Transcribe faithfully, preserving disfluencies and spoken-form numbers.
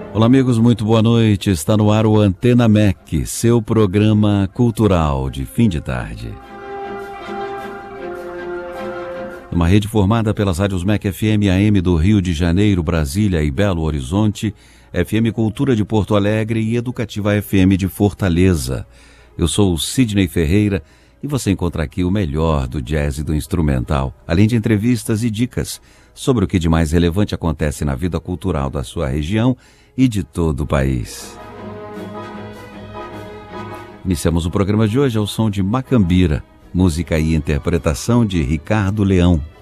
Olá amigos, muito boa noite. Está no ar o Antena M E C, seu programa cultural de fim de tarde. Uma rede formada pelas rádios M E C F M A M do Rio de Janeiro, Brasília e Belo Horizonte, F M Cultura de Porto Alegre e Educativa F M de Fortaleza. Eu sou o Sidney Ferreira e você encontra aqui o melhor do jazz e do instrumental, além de entrevistas e dicas sobre o que de mais relevante acontece na vida cultural da sua região e de todo o país. Iniciamos o programa de hoje ao som de Macambira, música e interpretação de Ricardo Leão.